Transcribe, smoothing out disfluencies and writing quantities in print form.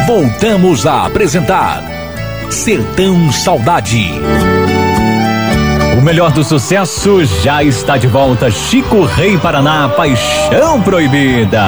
Voltamos a apresentar Sertão Saudade. O melhor do sucesso já está de volta. Chico Rei Paraná, Paixão Proibida.